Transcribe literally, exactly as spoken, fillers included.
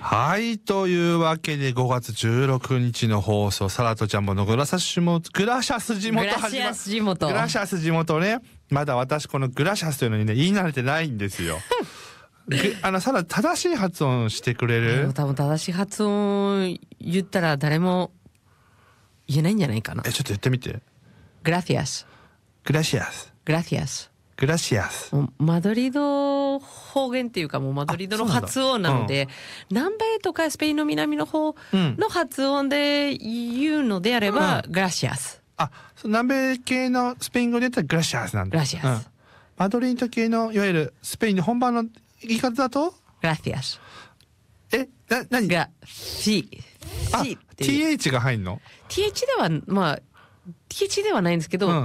はい、というわけでごがつじゅうろくにちの放送、サラトちゃんものグラサシモグラシャス地元グラシアス地元グラシャス地元ね。まだ私このグラシャスというのにね言い慣れてないんですよ。あのサラ正しい発音してくれる？ 多分正しい発音言ったら誰も言えないんじゃないかな。 え、ちょっと言ってみて。 グラシアス。 グラシアス。 グラシアス。 グラシアス。 マドリード方言っていうかもうマドリードの発音なので、うん、南米とかスペインの南の方の発音で言うのであれば、うん、グラシアス。 あ、南米系のスペイン語で言ったらグラシアスなんだ。 グラシアス。うん、 マドリード系のいわゆるスペインの本場の言い方だとグラシアス。 え、な、なに？ が、シー。 あ、ティーエイチ が入んの？ ティーエイチ では、まあ、ティーエイチ ではないんですけど、うん